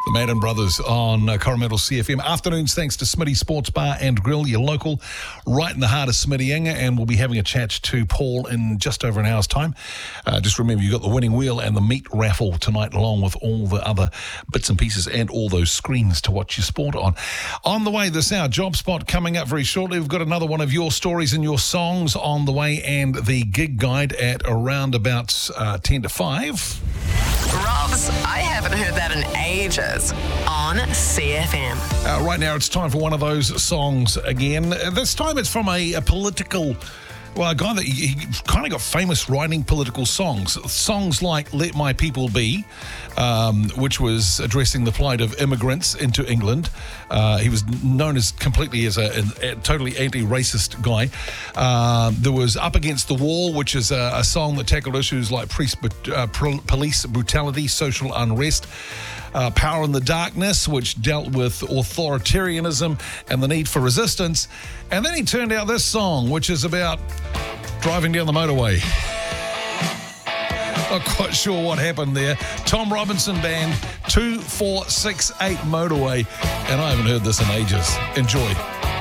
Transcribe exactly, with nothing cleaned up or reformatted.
The Madden Brothers on uh, Coromandel C F M. Afternoons thanks to Smitty Sports Bar and Grill, your local, right in the heart of Smittyanga, and we'll be having a chat to Paul in just over an hour's time. Uh, just remember, you've got the winning wheel and the meat raffle tonight, along with all the other bits and pieces and all those screens to watch your sport on. On the way this hour, Job Spot coming up very shortly. We've got another one of your stories and your songs on the way, and the gig guide at around about uh, ten to five. Robs, I haven't heard that in ages on C F M. Uh, right now, it's time for one of those songs again. Uh, this time, it's from a, a political, well, a guy that he, he kind of got famous writing political songs. Songs like "Let My People Be," um, which was addressing the plight of immigrants into England. Uh, he was known as completely as a, a, a totally anti-racist guy. Uh, there was "Up Against the Wall," which is a, a song that tackled issues like priest, uh, police brutality, social unrest. Uh, "Power in the Darkness," which dealt with authoritarianism and the need for resistance. And then he turned out this song, which is about driving down the motorway. Not quite sure what happened there. Tom Robinson Band, two four six eight Motorway. And I haven't heard this in ages. Enjoy.